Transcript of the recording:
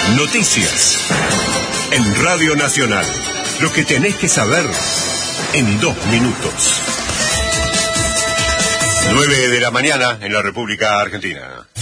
Noticias. En Radio Nacional. Lo que tenés que saber en 2 minutos. 9 de la mañana en la República Argentina.